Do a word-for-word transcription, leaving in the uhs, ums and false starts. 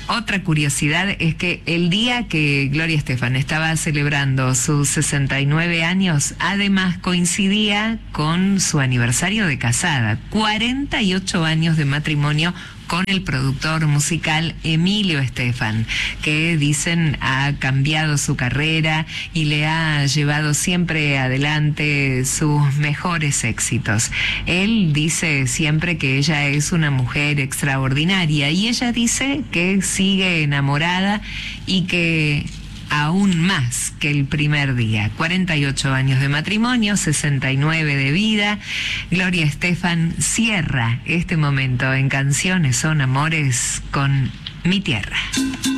Otra curiosidad es que el día que Gloria Estefan estaba celebrando sus sesenta y nueve años, además coincidía con su aniversario de casada, cuarenta y ocho años de matrimonio con el productor musical Emilio Estefan, que dicen ha cambiado su carrera y le ha llevado siempre adelante sus mejores éxitos. Él dice siempre que ella es una mujer extraordinaria y ella dice que sigue enamorada y que aún más que el primer día. cuarenta y ocho años de matrimonio, sesenta y nueve de vida. Gloria Estefan cierra este momento en Canciones son Amores con Mi Tierra.